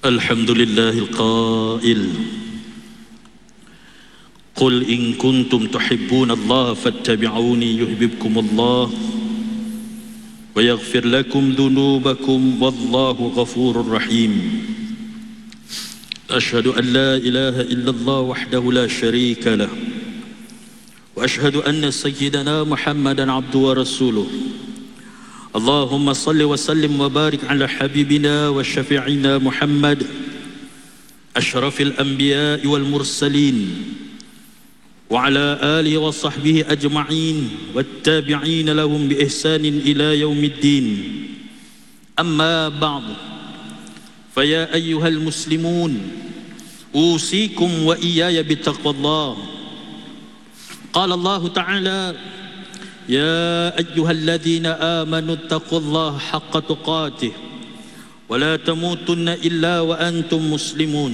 الحمد لله القائل قل إن كنتم تحبون الله فاتبعوني يحببكم الله ويغفر لكم ذنوبكم والله غفور رحيم أشهد أن لا إله إلا الله وحده لا شريك له وأشهد أن سيدنا محمدا عبده ورسوله اللهم صل وسلم وبارك على حبيبنا وشفيعنا محمد أشرف الأنبياء والمرسلين وعلى آله وصحبه أجمعين والتابعين لهم بإحسان إلى يوم الدين أما بعد فيا أيها المسلمون أوصيكم وإياي بتقوى الله قال الله تعالى يا أيها الذين آمنوا اتقوا الله حق تقاته ولا تموتن إلا وأنتم مسلمون.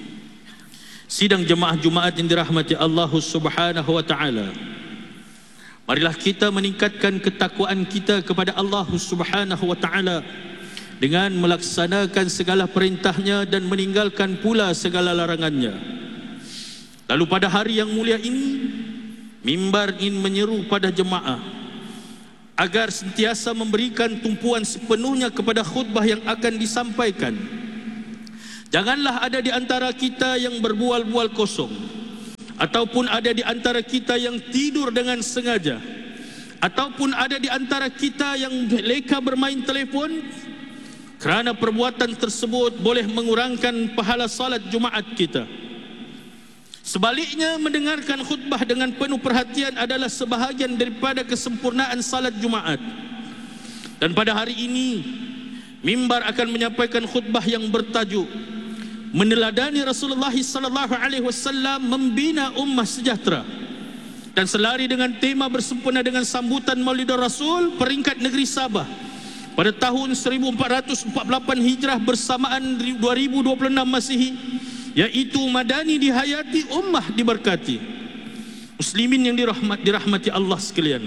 Sidang jemaah Jumaat yang dirahmati Allah Subhanahu wa taala. Marilah kita meningkatkan ketakwaan kita kepada Allah Subhanahu wa taala dengan melaksanakan segala perintahnya dan meninggalkan pula segala larangannya. Lalu pada hari yang mulia ini, mimbar ingin menyeru pada jemaah agar sentiasa memberikan tumpuan sepenuhnya kepada khutbah yang akan disampaikan. Janganlah ada di antara kita yang berbual-bual kosong, ataupun ada di antara kita yang tidur dengan sengaja, ataupun ada di antara kita yang leka bermain telefon, kerana perbuatan tersebut boleh mengurangkan pahala salat Jumaat kita. Sebaliknya, mendengarkan khutbah dengan penuh perhatian adalah sebahagian daripada kesempurnaan salat Jumaat. Dan pada hari ini, mimbar akan menyampaikan khutbah yang bertajuk meneladani Rasulullah sallallahu alaihi wasallam membina ummah sejahtera, dan selari dengan tema bersempena dengan sambutan Maulidur Rasul peringkat negeri Sabah pada tahun 1448 Hijrah bersamaan 2026 Masihi, yaitu madani dihayati, ummah diberkati. Muslimin yang dirahmati Allah sekalian,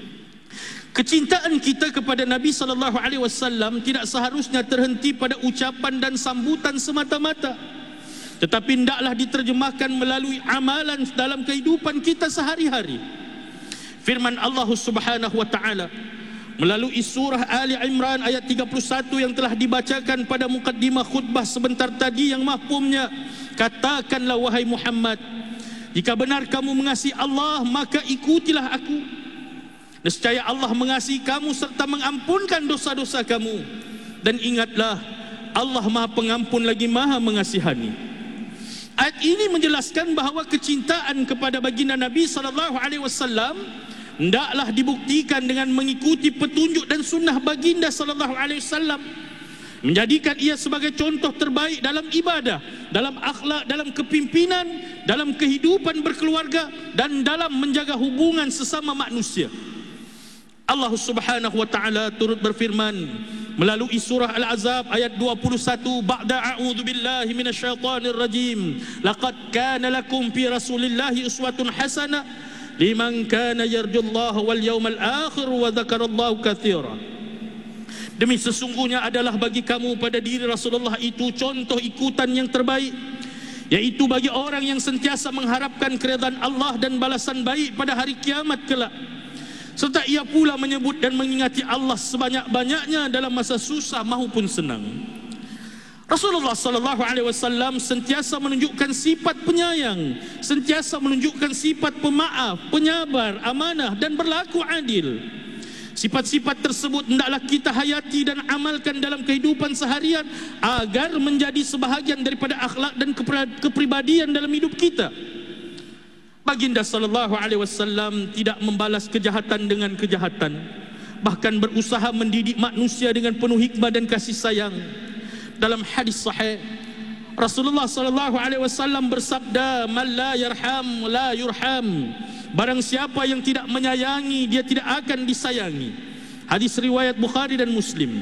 kecintaan kita kepada Nabi sallallahu alaihi wasallam tidak seharusnya terhenti pada ucapan dan sambutan semata-mata, tetapi hendaklah diterjemahkan melalui amalan dalam kehidupan kita sehari-hari. Firman Allah Subhanahu wa taala melalui surah Ali Imran ayat 31 yang telah dibacakan pada mukaddimah khutbah sebentar tadi yang mahfumnya, katakanlah wahai Muhammad, jika benar kamu mengasihi Allah, maka ikutilah aku. Nescaya Allah mengasihi kamu serta mengampunkan dosa-dosa kamu. Dan ingatlah, Allah Maha Pengampun lagi Maha Mengasihani. Ayat ini menjelaskan bahawa kecintaan kepada baginda Nabi SAW hendaklah dibuktikan dengan mengikuti petunjuk dan sunnah baginda SAW, menjadikan ia sebagai contoh terbaik dalam ibadah, dalam akhlak, dalam kepimpinan, dalam kehidupan berkeluarga, dan dalam menjaga hubungan sesama manusia. Allah Subhanahu wa taala turut berfirman melalui surah Al-Ahzab ayat 21, ba'da a'udzu billahi minasyaitonir rajim, laqad kana lakum fi rasulillahi uswatun hasanah liman kana yarjullaha wal yawmal akhir wa dzakarallaha katsira. Demi sesungguhnya adalah bagi kamu pada diri Rasulullah itu contoh ikutan yang terbaik, yaitu bagi orang yang sentiasa mengharapkan keridhaan Allah dan balasan baik pada hari kiamat kelak, serta ia pula menyebut dan mengingati Allah sebanyak-banyaknya dalam masa susah maupun senang. Rasulullah sallallahu alaihi wasallam sentiasa menunjukkan sifat penyayang, sentiasa menunjukkan sifat pemaaf, penyabar, amanah dan berlaku adil. Sifat-sifat tersebut hendaklah kita hayati dan amalkan dalam kehidupan seharian agar menjadi sebahagian daripada akhlak dan kepribadian dalam hidup kita. Baginda sallallahu alaihi wasallam tidak membalas kejahatan dengan kejahatan, bahkan berusaha mendidik manusia dengan penuh hikmah dan kasih sayang. Dalam hadis sahih, Rasulullah sallallahu alaihi wasallam bersabda, "Man la yarham la yurham." Barang siapa yang tidak menyayangi, dia tidak akan disayangi. Hadis riwayat Bukhari dan Muslim.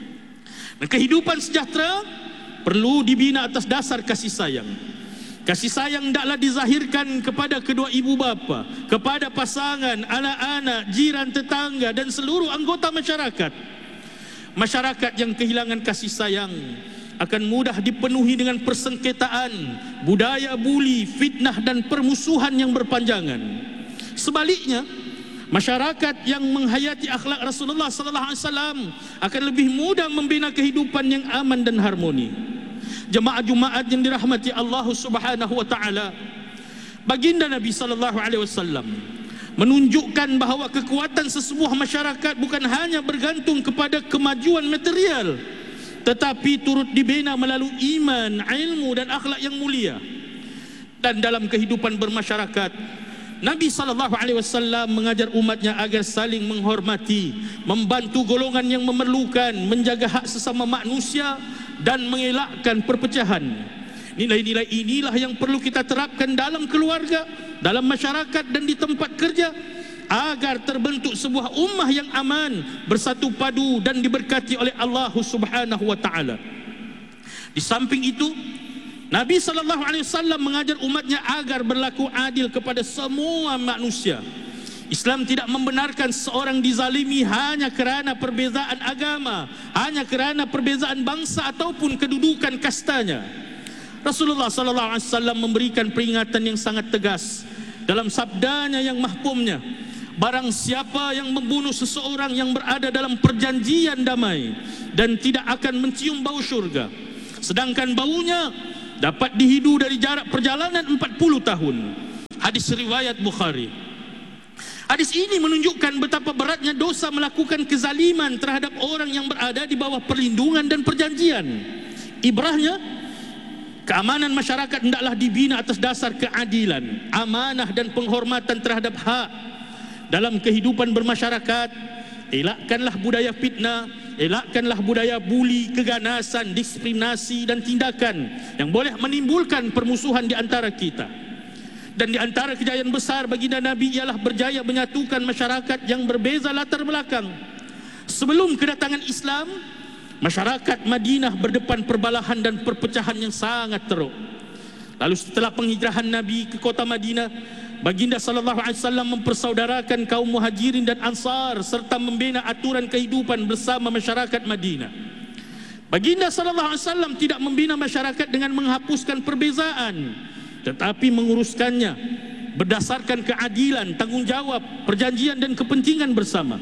Dan kehidupan sejahtera perlu dibina atas dasar kasih sayang. Kasih sayang hendaklah dizahirkan kepada kedua ibu bapa, kepada pasangan, anak-anak, jiran, tetangga dan seluruh anggota masyarakat. Masyarakat yang kehilangan kasih sayang akan mudah dipenuhi dengan persengketaan, budaya buli, fitnah dan permusuhan yang berpanjangan. Sebaliknya, masyarakat yang menghayati akhlak Rasulullah sallallahu alaihi wasallam akan lebih mudah membina kehidupan yang aman dan harmoni. Jemaah Jumaat yang dirahmati Allah Subhanahu wa taala, baginda Nabi sallallahu alaihi wasallam menunjukkan bahawa kekuatan sesebuah masyarakat bukan hanya bergantung kepada kemajuan material, tetapi turut dibina melalui iman, ilmu dan akhlak yang mulia. Dan dalam kehidupan bermasyarakat, Nabi SAW mengajar umatnya agar saling menghormati, membantu golongan yang memerlukan, menjaga hak sesama manusia dan mengelakkan perpecahan. Nilai-nilai inilah yang perlu kita terapkan dalam keluarga, dalam masyarakat dan di tempat kerja, agar terbentuk sebuah ummah yang aman, bersatu padu dan diberkati oleh Allah Subhanahu wa taala. Di samping itu, Nabi SAW mengajar umatnya agar berlaku adil kepada semua manusia. Islam tidak membenarkan seorang dizalimi hanya kerana perbezaan agama, hanya kerana perbezaan bangsa ataupun kedudukan kastanya. Rasulullah SAW memberikan peringatan yang sangat tegas dalam sabdanya yang mahfumnya, barang siapa yang membunuh seseorang yang berada dalam perjanjian damai dan tidak akan mencium bau syurga, sedangkan baunya dapat dihidu dari jarak perjalanan 40 tahun. Hadis riwayat Bukhari. Hadis ini menunjukkan betapa beratnya dosa melakukan kezaliman terhadap orang yang berada di bawah perlindungan dan perjanjian. Ibrahnya, keamanan masyarakat hendaklah dibina atas dasar keadilan, amanah dan penghormatan terhadap hak. Dalam kehidupan bermasyarakat, elakkanlah budaya fitnah, elakkanlah budaya buli, keganasan, diskriminasi dan tindakan yang boleh menimbulkan permusuhan di antara kita. Dan di antara kejayaan besar baginda Nabi ialah berjaya menyatukan masyarakat yang berbeza latar belakang. Sebelum kedatangan Islam, masyarakat Madinah berdepan perbalahan dan perpecahan yang sangat teruk. Lalu setelah penghijrahan Nabi ke kota Madinah, baginda sallallahu alaihi wasallam mempersaudarakan kaum Muhajirin dan Ansar serta membina aturan kehidupan bersama masyarakat Madinah. Baginda sallallahu alaihi wasallam tidak membina masyarakat dengan menghapuskan perbezaan, tetapi menguruskannya berdasarkan keadilan, tanggungjawab, perjanjian dan kepentingan bersama.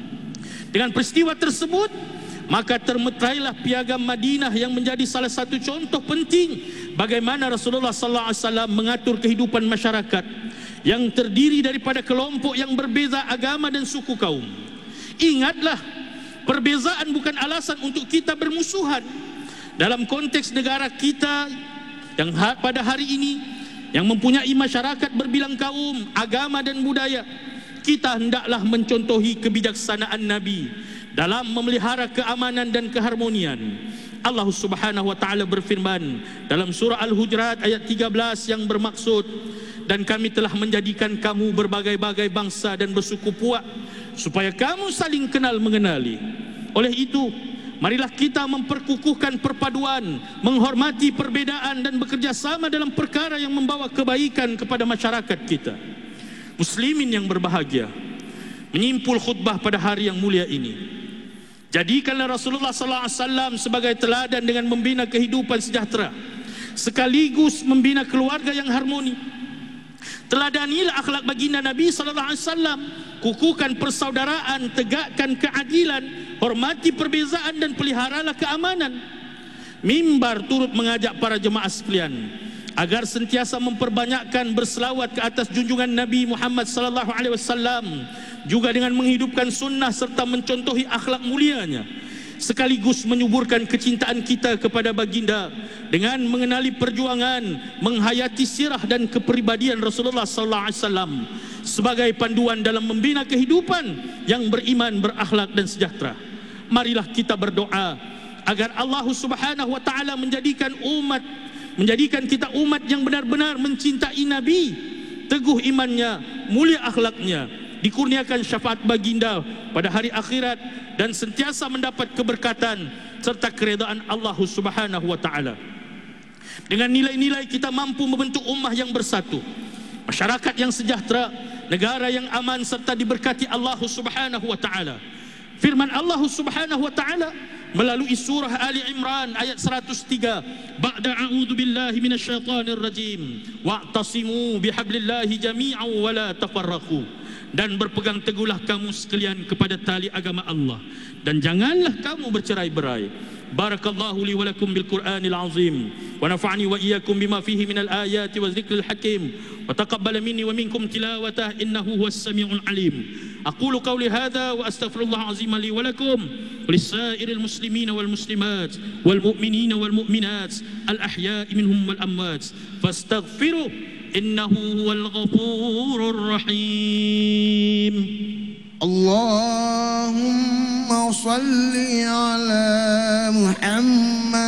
Dengan peristiwa tersebut, maka termeterailah piagam Madinah yang menjadi salah satu contoh penting bagaimana Rasulullah sallallahu alaihi wasallam mengatur kehidupan masyarakat yang terdiri daripada kelompok yang berbeza agama dan suku kaum. Ingatlah, perbezaan bukan alasan untuk kita bermusuhan. Dalam konteks negara kita yang pada hari ini yang mempunyai masyarakat berbilang kaum, agama dan budaya, kita hendaklah mencontohi kebijaksanaan Nabi dalam memelihara keamanan dan keharmonian. Allah Subhanahu wa taala berfirman dalam surah Al-Hujurat ayat 13 yang bermaksud, dan kami telah menjadikan kamu berbagai-bagai bangsa dan bersuku puak supaya kamu saling kenal mengenali. Oleh itu, marilah kita memperkukuhkan perpaduan, menghormati perbedaan dan bekerja sama dalam perkara yang membawa kebaikan kepada masyarakat kita. Muslimin yang berbahagia, menyimpul khutbah pada hari yang mulia ini, jadikanlah Rasulullah sallallahu alaihi wasallam sebagai teladan dengan membina kehidupan sejahtera sekaligus membina keluarga yang harmoni. Teladanilah akhlak baginda Nabi sallallahu alaihi wasallam, kukuhkan persaudaraan, tegakkan keadilan, hormati perbezaan dan peliharalah keamanan. Mimbar turut mengajak para jemaah sekalian agar sentiasa memperbanyakkan berselawat ke atas junjungan Nabi Muhammad sallallahu alaihi wasallam, juga dengan menghidupkan sunnah serta mencontohi akhlak mulianya, sekaligus menyuburkan kecintaan kita kepada baginda dengan mengenali perjuangan, menghayati sirah dan kepribadian Rasulullah sallallahu alaihi wasallam sebagai panduan dalam membina kehidupan yang beriman, berakhlak dan sejahtera. Marilah kita berdoa agar Allah Subhanahu wa taala menjadikan kita umat yang benar-benar mencintai Nabi, teguh imannya, mulia akhlaknya, dikurniakan syafaat baginda pada hari akhirat dan sentiasa mendapat keberkatan serta keredaan Allah Subhanahu wa taala. Dengan nilai-nilai kita mampu membentuk ummah yang bersatu, masyarakat yang sejahtera, negara yang aman serta diberkati Allah Subhanahu wa taala. Firman Allah Subhanahu wa taala melalui surah Ali Imran ayat 103, ba'da a'udzu billahi minasyaitonir rajim, wa'tasimu bihablillahi jami'an wa la tafarraqu, dan berpegang teguhlah kamu sekalian kepada tali agama Allah dan janganlah kamu bercerai-berai. Barakallahu li wa lakum bil Qur'anil azim wa nafa'ani wa iyyakum bima fihi minal ayati wa dzikril hakim wa taqabbala minni wa minkum tilawatah innahu huwas samiul alim. Aqulu qawli hadza wa astaghfirullah azim li wa lakum lisairil muslimina wal muslimat wal mu'minina wal mu'minat al ahya'i minhum wal amwat fastaghfiruh innahu huwal ghafurur rahim. Allahumma salli ala Muhammad